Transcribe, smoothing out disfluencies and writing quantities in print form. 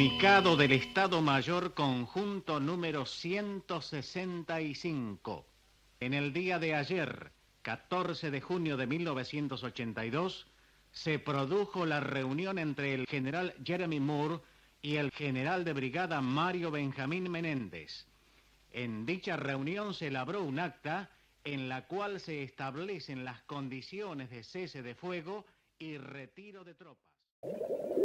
Comunicado del Estado Mayor Conjunto número 165. En el día de ayer, 14 de junio de 1982, se produjo la reunión entre el general Jeremy Moore y el general de brigada Mario Benjamín Menéndez. En dicha reunión se elaboró un acta en la cual se establecen las condiciones de cese de fuego y retiro de tropas.